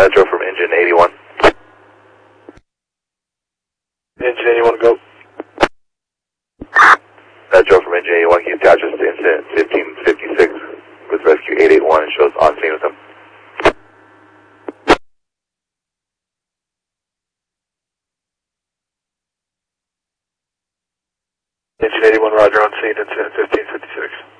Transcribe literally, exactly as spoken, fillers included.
Metro from engine eighty-one. Engine eighty-one, go. Metro from engine eighty-one, can you attach us to incident fifteen fifty-six with rescue eight eight one and show us on scene with them? Engine eighty-one, roger, on scene, incident fifteen fifty-six.